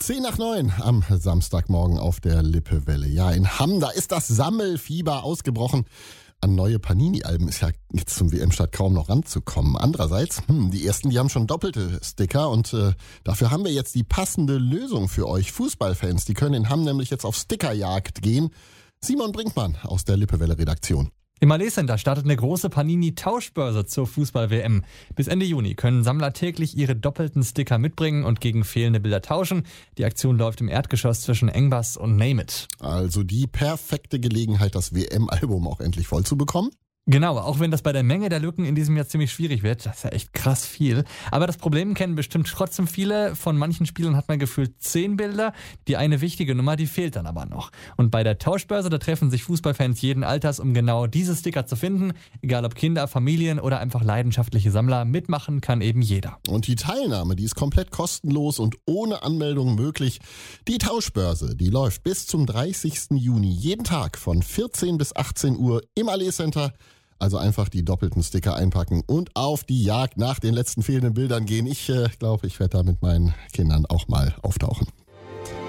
10:09 am Samstagmorgen auf der Lippewelle. Ja, in Hamm, da ist das Sammelfieber ausgebrochen. An neue Panini-Alben ist ja jetzt zum WM-Start kaum noch ranzukommen. Andererseits, die ersten, die haben schon doppelte Sticker und dafür haben wir jetzt die passende Lösung für euch Fußballfans. Die können in Hamm nämlich jetzt auf Stickerjagd gehen. Simon Brinkmann aus der Lippewelle-Redaktion. Im Malé Center startet eine große Panini-Tauschbörse zur Fußball-WM. Bis Ende Juni können Sammler täglich ihre doppelten Sticker mitbringen und gegen fehlende Bilder tauschen. Die Aktion läuft im Erdgeschoss zwischen Engbas und Name It. Also die perfekte Gelegenheit, das WM-Album auch endlich voll zu bekommen. Genau, auch wenn das bei der Menge der Lücken in diesem Jahr ziemlich schwierig wird. Das ist ja echt krass viel. Aber das Problem kennen bestimmt trotzdem viele. Von manchen Spielern hat man gefühlt 10 Bilder. Die eine wichtige Nummer, die fehlt dann aber noch. Und bei der Tauschbörse, da treffen sich Fußballfans jeden Alters, um genau diese Sticker zu finden. Egal ob Kinder, Familien oder einfach leidenschaftliche Sammler, mitmachen kann eben jeder. Und die Teilnahme, die ist komplett kostenlos und ohne Anmeldung möglich. Die Tauschbörse, die läuft bis zum 30. Juni jeden Tag von 14 bis 18 Uhr im Malé Center. Also einfach die doppelten Sticker einpacken und auf die Jagd nach den letzten fehlenden Bildern gehen. Ich glaube, ich werde da mit meinen Kindern auch mal auftauchen.